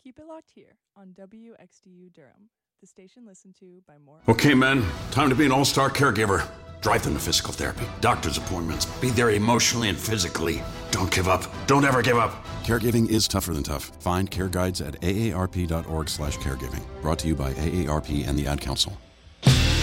Keep it locked here on WXDU Durham, the station listened to by more. Okay, men, time to be an all-star caregiver. Drive them to physical therapy, doctor's appointments, be there emotionally and physically. Don't give up. Don't ever give up. Caregiving is tougher than tough. Find care guides at aarp.org/caregiving. Brought to you by AARP and the Ad Council.